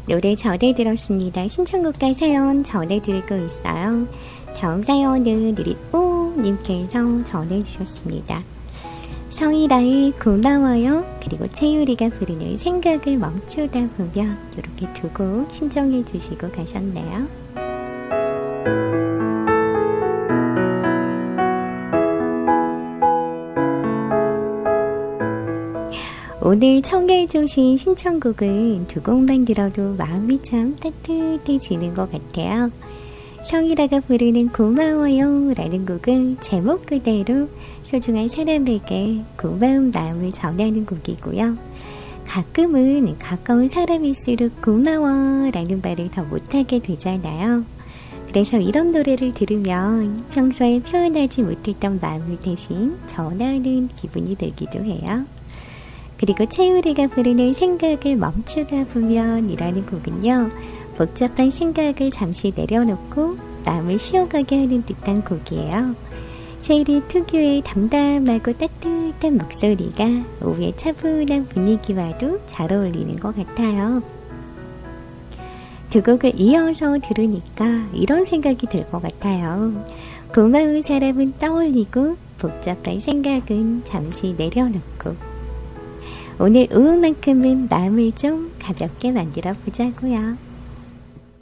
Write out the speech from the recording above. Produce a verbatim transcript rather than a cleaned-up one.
노래 전해드렸습니다. 신청곡과 사연 전해드리고 있어요. 다음 사연은 우리 우님께서 전해주셨습니다. 성이라의 고마워요. 그리고 채유리가 부르는 생각을 멈추다 보면 이렇게 두 곡 신청해 주시고 가셨네요. 오늘 청해 주신 신청곡은 두 곡만 들어도 마음이 참 따뜻해지는 것 같아요. 성이라가 부르는 고마워요 라는 곡은 제목 그대로 소중한 사람에게 고마운 마음을 전하는 곡이고요. 가끔은 가까운 사람일수록 고마워 라는 말을 더 못하게 되잖아요. 그래서 이런 노래를 들으면 평소에 표현하지 못했던 마음을 대신 전하는 기분이 들기도 해요. 그리고 채우리가 부르는 생각을 멈추다 보면 이라는 곡은요. 복잡한 생각을 잠시 내려놓고 마음을 쉬어가게 하는 듯한 곡이에요. 채우리 특유의 담담하고 따뜻한 목소리가 오후의 차분한 분위기와도 잘 어울리는 것 같아요. 두 곡을 이어서 들으니까 이런 생각이 들 것 같아요. 고마운 사람은 떠올리고 복잡한 생각은 잠시 내려놓고 오늘 오후만큼은 마음을 좀 가볍게 만들어 보자고요.